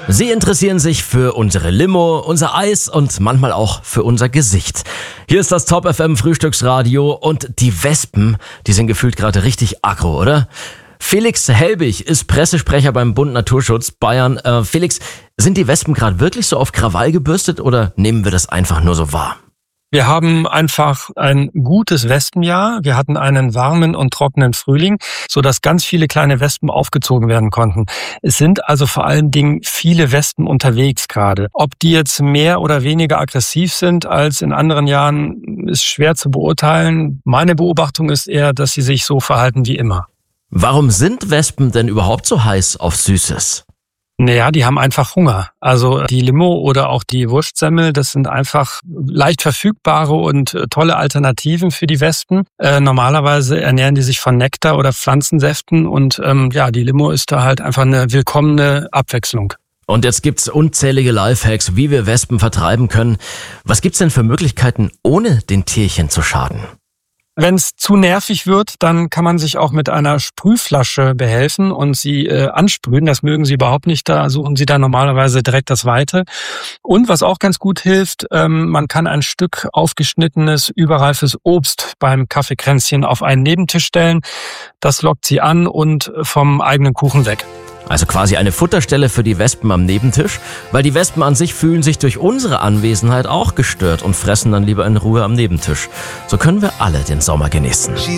Sie interessieren sich für unsere Limo, unser Eis und manchmal auch für unser Gesicht. Hier ist das Top FM Frühstücksradio und die Wespen, die sind gefühlt gerade richtig aggro, oder? Felix Helbig ist Pressesprecher beim Bund Naturschutz Bayern. Felix, sind die Wespen gerade wirklich so auf Krawall gebürstet oder nehmen wir das einfach nur so wahr? Wir haben einfach ein gutes Wespenjahr. Wir hatten einen warmen und trockenen Frühling, sodass ganz viele kleine Wespen aufgezogen werden konnten. Es sind also vor allen Dingen viele Wespen unterwegs gerade. Ob die jetzt mehr oder weniger aggressiv sind als in anderen Jahren, ist schwer zu beurteilen. Meine Beobachtung ist eher, dass sie sich so verhalten wie immer. Warum sind Wespen denn überhaupt so heiß auf Süßes? Naja, die haben einfach Hunger. Also die Limo oder auch die Wurstsemmel, das sind einfach leicht verfügbare und tolle Alternativen für die Wespen. Normalerweise ernähren die sich von Nektar oder Pflanzensäften und die Limo ist da halt einfach eine willkommene Abwechslung. Und jetzt gibt's unzählige Lifehacks, wie wir Wespen vertreiben können. Was gibt's denn für Möglichkeiten, ohne den Tierchen zu schaden? Wenn es zu nervig wird, dann kann man sich auch mit einer Sprühflasche behelfen und sie ansprühen. Das mögen sie überhaupt nicht, da suchen sie dann normalerweise direkt das Weite. Und was auch ganz gut hilft, man kann ein Stück aufgeschnittenes, überreifes Obst beim Kaffeekränzchen auf einen Nebentisch stellen. Das lockt sie an und vom eigenen Kuchen weg. Also quasi eine Futterstelle für die Wespen am Nebentisch, weil die Wespen an sich fühlen sich durch unsere Anwesenheit auch gestört und fressen dann lieber in Ruhe am Nebentisch. So können wir alle den Sommer genießen.